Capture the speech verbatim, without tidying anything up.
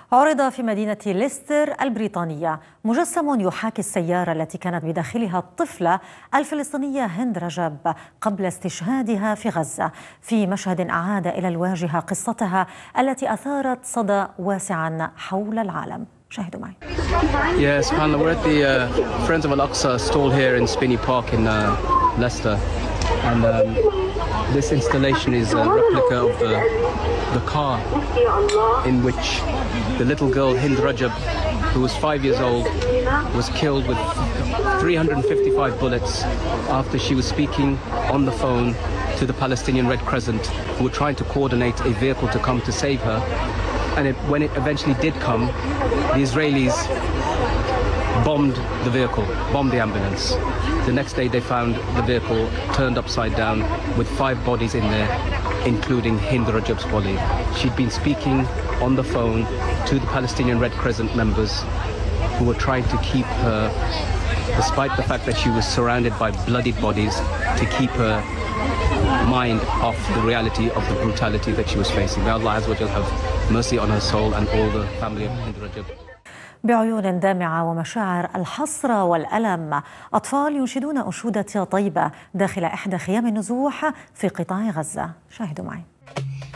عرض في مدينة ليستر البريطانية مجسم يحاكي السيارة التي كانت بداخلها الطفلة الفلسطينية هند رجب قبل استشهادها في غزة، في مشهد أعاد إلى الواجهة قصتها التي أثارت صدى واسعا حول العالم. شاهدوا معي. Yeah, subhanAllah, we're at the uh, Friends of Al-Aqsa stall here in Spinney Park in uh, Leicester, and um, this installation is a replica of the, the car in which the little girl Hind Rajab, who was five years old, was killed with three hundred fifty-five bullets after she was speaking on the phone to the Palestinian Red Crescent, who were trying to coordinate a vehicle to come to save her. And it, when it eventually did come, the Israelis bombed the vehicle, bombed the ambulance. The next day they found the vehicle turned upside down with five bodies in there, including Hind Rajab's body. She'd been speaking on the phone to the Palestinian Red Crescent members who were trying to keep her, despite the fact that she was surrounded by bloodied bodies, to keep her mind off the reality of the brutality that she was facing. May Allah Azza wa Jal have mercy on her soul and all the family of Hind Rajab. بعيون دامعة ومشاعر الحسرة والألم، أطفال ينشدون أنشودة طيبة داخل إحدى خيام النزوح في قطاع غزة. شاهدوا معي.